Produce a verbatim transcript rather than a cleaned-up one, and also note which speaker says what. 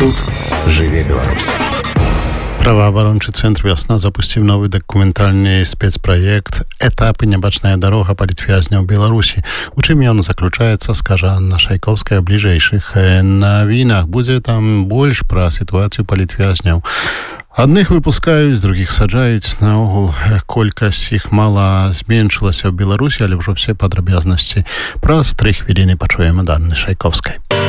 Speaker 1: Тут жыве Беларусь.
Speaker 2: Праваабарончы цэнтр «Вясна» запусціў новы дакументальны спецпраект «Этапы. Нябачная дарога палітвязняў Беларусі». У чым ён заключаецца, скажа Анна Шайковская ў бліжэйшых навінах. Будзе там больш пра сітуацыю палітвязняў. Адных выпускаюць, другіх саджаюць. Наогул колькасць іх мала зменшылася ў Беларусі, але ўжо все падрабязнасці праз тры хвіліны пачуем ад Анны Шайковскай.